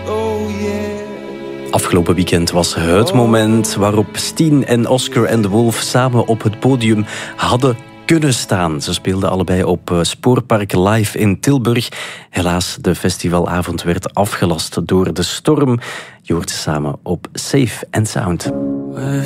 Afgelopen weekend was het moment waarop Steen en Oscar en de Wolf samen op het podium hadden kunnen staan. Ze speelden allebei op Spoorpark Live in Tilburg. Helaas, de festivalavond werd afgelast door de storm. Je hoort ze samen op Safe and Sound.